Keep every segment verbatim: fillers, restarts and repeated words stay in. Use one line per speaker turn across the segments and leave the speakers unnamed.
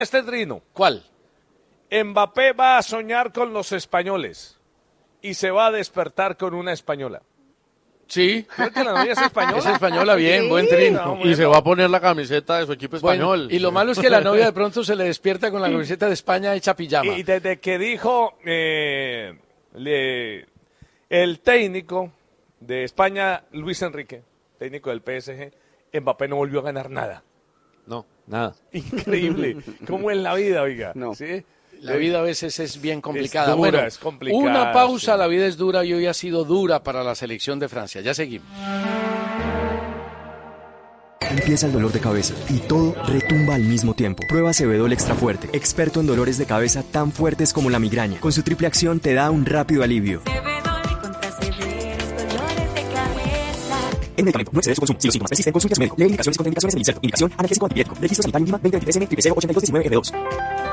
este trino.
¿Cuál?
Mbappé va a soñar con los españoles y se va a despertar con una española.
Sí.
Creo que la novia es española.
Es española, bien,
Sí.
buen trino.
No, bueno.
Y se va a poner la camiseta de su equipo
Bueno,
español.
y lo malo es que la novia de pronto se le despierta con la camiseta de España hecha pijama.
Y desde que dijo eh, le- el técnico de España, Luis Enrique, técnico del P S G, Mbappé no volvió a ganar nada.
No, nada.
Increíble. ¿Cómo es la vida, oiga?
No.
¿Sí?
La vida a veces es bien complicada.
Es dura,
bueno,
es complicada,
una pausa,
sí.
la vida es dura y hoy ha sido dura para la selección de Francia. Ya seguimos.
Empieza el dolor de cabeza y todo retumba al mismo tiempo. Prueba Cebedol Extra Fuerte, experto en dolores de cabeza tan fuertes como la migraña. Con su triple acción te da un rápido alivio.
Cebedol contra severos dolores de cabeza.
El medicamento no excede su consumo. Si los síntomas persisten, consulte a su médico. Lee indicaciones y contraindicaciones en el inserto. Indicación, analgésico antipirético. Registro sanitario INVIMA veinte veintitrés M triple cero ochenta y dos diecinueve F dos.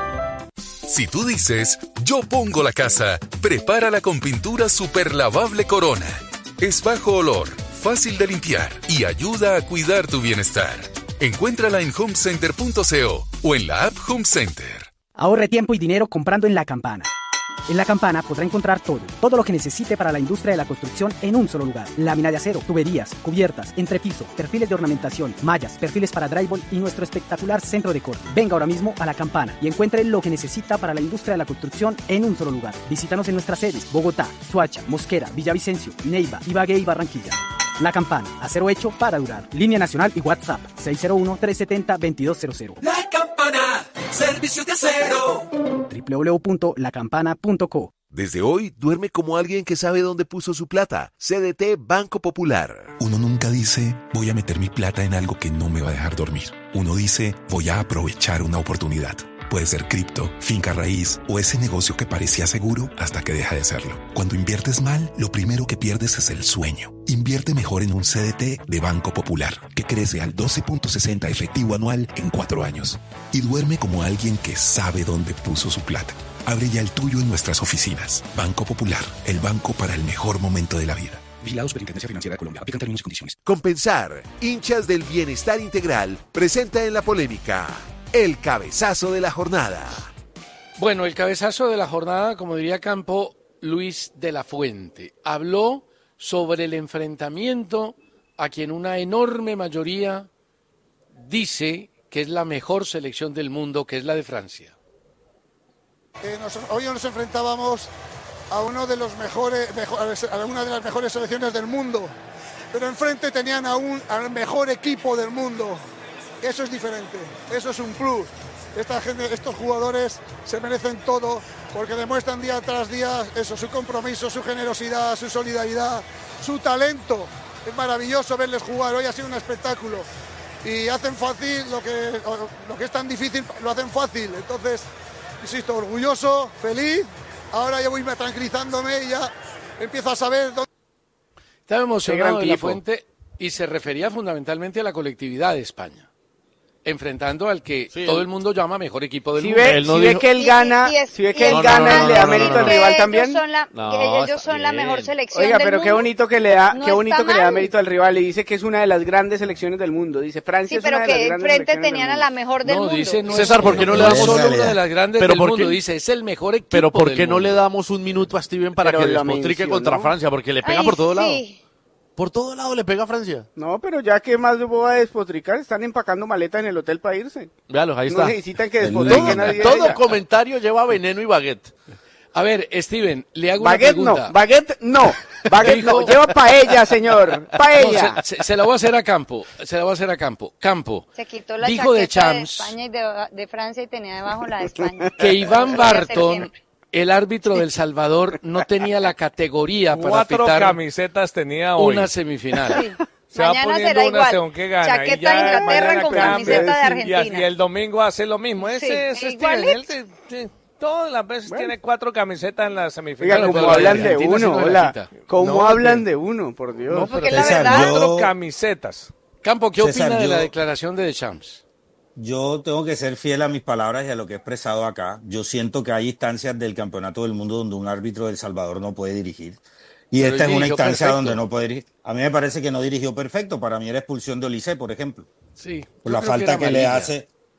Si tú dices, yo pongo la casa, prepárala con pintura super lavable Corona. Es bajo olor, fácil de limpiar y ayuda a cuidar tu bienestar. Encuéntrala en home center punto co o en la app Home Center.
Ahorre tiempo y dinero comprando en La Campana. En La Campana podrá encontrar todo, todo lo que necesite para la industria de la construcción en un solo lugar. Lámina de acero, tuberías, cubiertas, entrepiso, perfiles de ornamentación, mallas, perfiles para drywall y nuestro espectacular centro de corte. Venga ahora mismo a La Campana y encuentre lo que necesita para la industria de la construcción en un solo lugar. Visítanos en nuestras sedes: Bogotá, Soacha, Mosquera, Villavicencio, Neiva, Ibagué y Barranquilla. La Campana, acero hecho para durar. Línea nacional y WhatsApp seis cero uno, tres siete cero, dos dos cero cero.
La Campana, servicio de acero.
doble u doble u doble u punto la campana punto co.
Desde hoy, duerme como alguien que sabe dónde puso su plata. C D T Banco Popular.
Uno nunca dice, voy a meter mi plata en algo que no me va a dejar dormir. Uno dice, voy a aprovechar una oportunidad. Puede ser cripto, finca raíz o ese negocio que parecía seguro hasta que deja de serlo. Cuando inviertes mal, lo primero que pierdes es el sueño. Invierte mejor en un C D T de Banco Popular, que crece al doce punto sesenta efectivo anual en cuatro años. Y duerme como alguien que sabe dónde puso su plata. Abre ya el tuyo en nuestras oficinas. Banco Popular, el banco para el mejor momento de la vida.
Vigilado Superintendencia Financiera de Colombia. Aplican términos y condiciones.
Compensar, hinchas del bienestar integral, presenta en la polémica el cabezazo de la jornada.
Bueno, el cabezazo de la jornada, como diría Campo, Luis de la Fuente. Habló sobre el enfrentamiento a quien una enorme mayoría dice que es la mejor selección del mundo, que es la de Francia.
Eh, nos, hoy nos enfrentábamos a uno de los mejores, mejores, a una de las mejores selecciones del mundo, pero enfrente tenían a un, al mejor equipo del mundo. Eso es diferente, eso es un plus. Esta gente, estos jugadores se merecen todo porque demuestran día tras día eso, su compromiso, su generosidad, su solidaridad, su talento. Es maravilloso verles jugar, hoy ha sido un espectáculo y hacen fácil lo que, lo que es tan difícil, lo hacen fácil. Entonces, insisto, orgulloso, feliz. Ahora ya voy tranquilizándome y ya empiezo a saber dónde...
Estaba emocionado de la Fuente y se refería fundamentalmente a la colectividad de España, enfrentando al que sí, todo el mundo llama mejor equipo del
si
mundo.
Ve,
él no
si
dijo...
ve que él gana,
Y- y es-
si ve
y
que él
es-
gana,
no,
le da
no,
mérito
no,
al
no,
rival
no.
también.
Ellos son la,
No,
que ellos
está
son la
bien.
mejor selección
Oiga,
del
pero qué
mundo.
bonito que le da,
No
qué bonito
está
que le da
mal.
mérito al rival y dice que es una de las grandes selecciones del mundo. Dice Francia
Sí,
es
pero
una de las
que
grandes
enfrente
selecciones
tenían
del
a la
mundo.
mejor del
No,
mundo.
dice, no
César,
es,
¿por qué no le
es
damos
solo
una-
una de las grandes
pero
del
por
mundo?
qué-
Dice, es el mejor equipo
Pero ¿por
del
qué no
mundo.
le damos un minuto a Steven para
Pero
que
lo
despotrique
mencionó.
contra Francia? Porque le pega
Ay,
por todo lado.
sí.
Por todo lado le pega a Francia.
No, pero ya que más voy a despotricar, están empacando maletas en el hotel para irse.
Véalos, ahí
No
está.
necesitan que
Todo,
despotriquen nadie.
todo comentario lleva veneno y baguette.
A ver, Steven, le hago una
Baguette
pregunta.
no, baguette no, baguette no,
Dijo-
lleva paella, señor,
No,
paella.
se, se- se la voy a hacer a Campo, se la voy a hacer a Campo. Campo,
Se quitó la
dijo de
chaqueta de,
Champs
España y de, de Francia y tenía debajo la de España.
que Iván
Lo voy a hacer
Barton,
siempre.
el árbitro del Salvador, no tenía la categoría para
Cuatro
pitar
camisetas tenía hoy.
una semifinal.
Sí.
Se va
Mañana
poniendo
será
una
igual.
según que gana.
Chaqueta
y ya
de Inglaterra
mañana
con
cambia.
camiseta de
Y,
Argentina.
y el domingo hace lo mismo. Ese
Sí,
es Steven.
igualito.
Él te- te- todas las veces
Bueno.
tiene cuatro camisetas en la semifinal.
Oiga,
Claro,
como
pero
hablan de
Argentina sí
uno,
no la
hola,
quita.
cómo
No,
hablan
porque-
de uno, por Dios.
No,
Porque
pero
la
César,
verdad-
cuatro
yo-
camisetas.
Campo, ¿qué
César,
opina de la
yo-
declaración de Deschamps?
Yo tengo que ser fiel a mis palabras y a lo que he expresado acá. Yo siento que hay instancias del Campeonato del Mundo donde un árbitro de El Salvador no puede dirigir. Y
Pero
esta
él
es una
dirigió
instancia
perfecto.
donde no puede dirigir. A mí me parece que no dirigió perfecto. Para mí era expulsión de Olise, por ejemplo.
Sí.
Por
yo
la
creo
falta
era
que, le
maligna.
hace,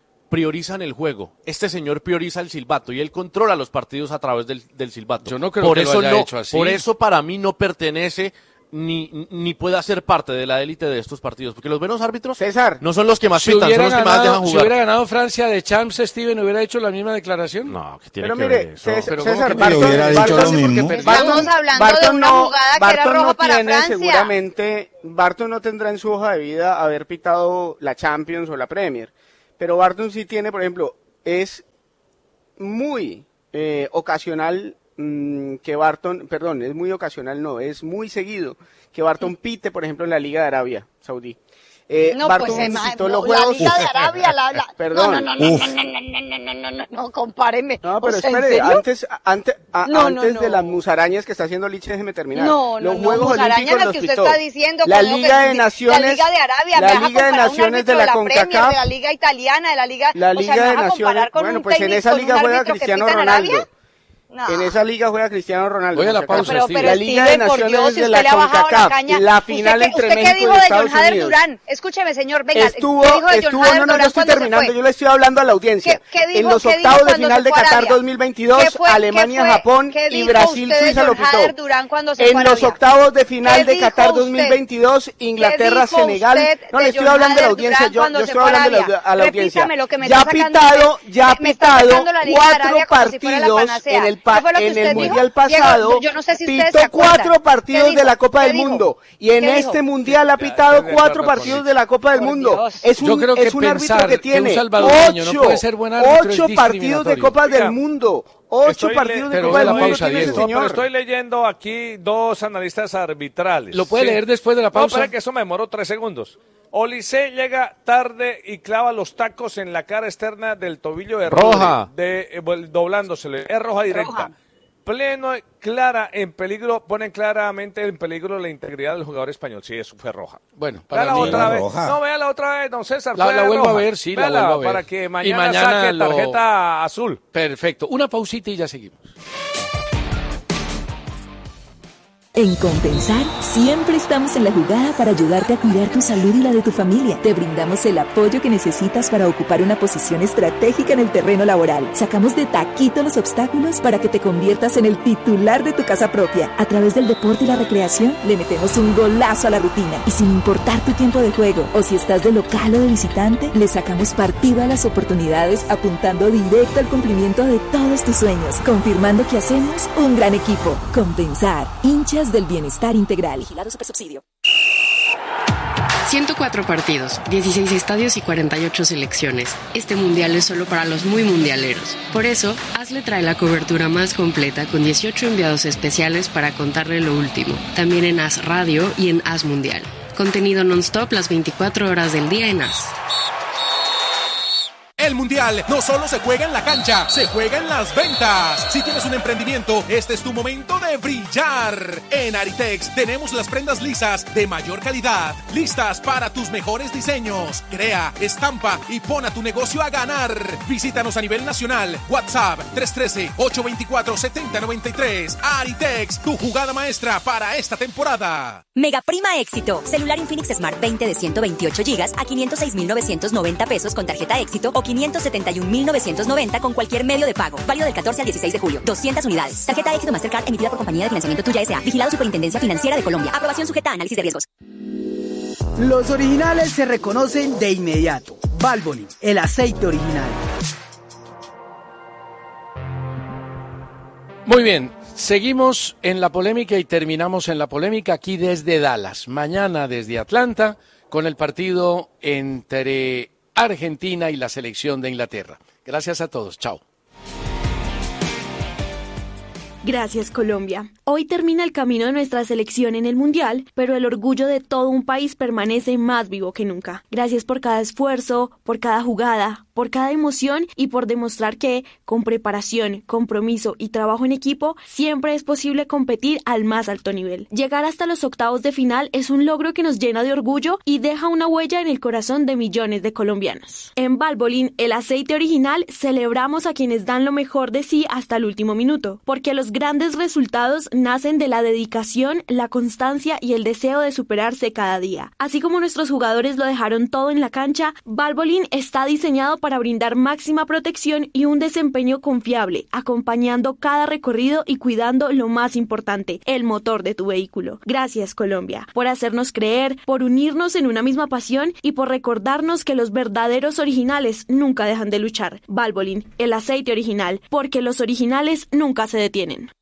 priorizan el juego. Este señor prioriza el silbato y él controla los partidos a través del, del silbato.
Yo no creo
por
que
eso
lo haya
no,
hecho así.
Por eso para mí no pertenece ni, ni puede ser parte de la élite de estos partidos, porque los buenos árbitros
César,
no son los que más
Si
pitan, son
hubiera,
los que más
ganado,
dejan
si
jugar.
hubiera ganado Francia de Champs, Steven hubiera hecho la misma declaración.
No, que tiene
Pero
que
mire,
ver eso.
César,
Pero
César,
¿cómo que
Barton,
hubiera dicho
Barton-
lo mismo?
porque
Estamos hablando
Barton
de una
no-
jugada que
Barton
era roja
no
para
tiene,
Francia.
seguramente, Barton no tendrá en su hoja de vida haber pitado la Champions o la Premier. pero Barton sí tiene, por ejemplo, es muy eh, ocasional mmm, que Barton, perdón, es muy ocasional, no, es muy seguido que Barton pite, por ejemplo, en la Liga de Arabia Saudí. Eh,
no,
Barton
pues
visitó
no,
los juegos.
la Liga de Arabia, la, la...
Perdón.
No, no, no, no, no, no, no, no, no, no, no, no, compáreme.
No, pero
o sea,
espere,
¿en serio?
antes, antes, a,
No, no,
antes
no.
de las musarañas que está haciendo Liche, déjeme terminar.
No, no,
los
no,
Juegos
musarañas
Olímpicos
las
los
que usted
pitó.
está diciendo,
La
con lo
Liga
que-
de Naciones,
la Liga de Arabia,
la
me vas a
Liga de
comparar un
Naciones de
árbitro
la
la Premier,
CONCACAF,
de la Liga italiana, de la Liga,
la
o
Liga
sea, me
de
vas a comparar
Naciones,
con
bueno,
un
pues en
técnico,
esa
con un
liga juega
árbitro que
Cristiano
pita en
Ronaldo.
Arabia. No.
En esa liga juega Cristiano Ronaldo.
Voy a la
por si acaso.
pausa,
Pero,
Steve.
pero
La Liga de
Steve, por
Naciones
Dios, si
de
usted
la
le ha bajado la
CONCACAF,
caña.
la final
¿Usted qué-
entre
¿Usted qué
México
dijo
y
de
Estados
John Hader
Unidos.
Durán? Escúcheme, señor, venga,
Estuvo,
¿qué dijo de John
estuvo,
Hader
no, no, yo
Durán
estoy
cuando se
terminando,
fue?
yo le estoy hablando a la audiencia.
¿Qué- qué dijo-
en los
qué dijo
octavos de
cuando
final
se
de
fue a
Qatar
Arabia?
dos mil veintidós,
¿Qué fue-
Alemania,
qué fue-
Japón
qué
y
dijo
Brasil,
usted de
Suiza lo
John Hader
pitó.
Durán cuando se
En
fue a
los
Arabia?
octavos de final
¿Qué
de
dijo
Qatar
usted?
dos mil veintidós, Inglaterra,
¿Qué dijo
Senegal.
usted
No,
de
le estoy
John
hablando a la
Hader
audiencia,
Durán
yo,
cuando
yo
se
estoy
fue a
hablando a la,
Arabia?
a la audiencia.
Repítame lo que me
Ya ha
está sacando
pitado,
usted.
ya ha
Me está
pitado
sacando la Liga de
cuatro
Arabia como si fuera la
partidos
panacea.
en el,
¿Qué
pa-
fue lo que
en
usted
el
dijo?
Mundial
Diego,
pasado.
yo no sé si ustedes
pitó
se acuerdan.
cuatro
¿Qué
partidos
dijo?
de la Copa
¿Qué
del
dijo?
Mundo. Y en
¿Qué
este
dijo?
Mundial ha
Ya,
pitado
estoy de
cuatro
acuerdo con
partidos
Liche.
de la Copa del
Por
Mundo.
Dios.
Es un,
Yo creo que
es un árbitro
pensar
que
que un
tiene
salvadoreño no
ocho,
puede ser buen árbitro es
ocho partidos de
discriminatorio.
Copa del
Oiga,
Mundo. Ocho
estoy
partidos
le-
de
pero
Copa
ve
del
la
Mundo
pausa,
tiene ese
Diego.
No, pero
señor.
estoy leyendo aquí dos analistas arbitrales.
¿Lo puede
Sí.
leer después de la
No,
pausa?
espera que eso me demoró tres segundos. Olise llega tarde y clava los tacos en la cara externa del tobillo de
Roja.
Rodri, de, eh, vol- doblándosele. Es roja directa.
Roja.
Pleno, clara, en peligro, ponen claramente en peligro la integridad del jugador español. Sí, eso fue roja.
Bueno, para
Véala
mí...
otra vez.
roja.
No, véala otra vez, don César.
La-
fue
la vuelvo
roja.
a ver, sí, la
Véala
vuelvo a ver.
para que
Y
mañana,
mañana
saque
lo-
tarjeta azul.
Perfecto. Una pausita y ya seguimos.
En Compensar, siempre estamos en la jugada para ayudarte a cuidar tu salud y la de tu familia. Te brindamos el apoyo que necesitas para ocupar una posición estratégica en el terreno laboral. Sacamos de taquito los obstáculos para que te conviertas en el titular de tu casa propia. A través del deporte y la recreación, le metemos un golazo a la rutina. Y sin importar tu tiempo de juego, o si estás de local o de visitante, le sacamos partido a las oportunidades apuntando directo al cumplimiento de todos tus sueños, confirmando que hacemos un gran equipo. Compensar, hinchas del bienestar integral. Vigilado Supersubsidio.
ciento cuatro partidos, dieciséis estadios y cuarenta y ocho selecciones. Este mundial es solo para los muy mundialeros. Por eso, Hazle trae la cobertura más completa con dieciocho enviados especiales para contarle lo último. También en Haz Radio y en Haz Mundial. Contenido non-stop las veinticuatro horas del día en Haz.
El Mundial no solo se juega en la cancha, se juega en las ventas. Si tienes un emprendimiento, este es tu momento de brillar. En Aritex tenemos las prendas lisas de mayor calidad, listas para tus mejores diseños. Crea, estampa y pon a tu negocio a ganar. Visítanos a nivel nacional. WhatsApp tres uno tres, ocho dos cuatro, siete cero nueve tres. Aritex, tu jugada maestra para esta temporada.
Mega Prima Éxito. Celular Infinix Smart veinte de ciento veintiocho gigas a quinientos seis mil novecientos noventa pesos con tarjeta Éxito o quinientos setenta y un mil novecientos noventa con cualquier medio de pago. Válido del catorce al dieciséis de julio. doscientas unidades. Tarjeta Éxito Mastercard emitida por Compañía de Financiamiento Tuya S A. Vigilado Superintendencia Financiera de Colombia. Aprobación sujeta a análisis de riesgos.
Los originales se reconocen de inmediato. Valvoline, el aceite original.
Muy bien, seguimos en la polémica y terminamos en la polémica aquí desde Dallas. Mañana desde Atlanta con el partido entre Argentina y la selección de Inglaterra. Gracias a todos. Chao.
Gracias, Colombia. Hoy termina el camino de nuestra selección en el Mundial, pero el orgullo de todo un país permanece más vivo que nunca. Gracias por cada esfuerzo, por cada jugada, por cada emoción y por demostrar que, con preparación, compromiso y trabajo en equipo, siempre es posible competir al más alto nivel. Llegar hasta los octavos de final es un logro que nos llena de orgullo y deja una huella en el corazón de millones de colombianos. En Valvoline, el aceite original, celebramos a quienes dan lo mejor de sí hasta el último minuto, porque los grandes resultados nacen de la dedicación, la constancia y el deseo de superarse cada día. Así como nuestros jugadores lo dejaron todo en la cancha, Valvoline está diseñado para brindar máxima protección y un desempeño confiable, acompañando cada recorrido y cuidando lo más importante, el motor de tu vehículo. Gracias, Colombia, por hacernos creer, por unirnos en una misma pasión y por recordarnos que los verdaderos originales nunca dejan de luchar. Valvoline, el aceite original, porque los originales nunca se detienen.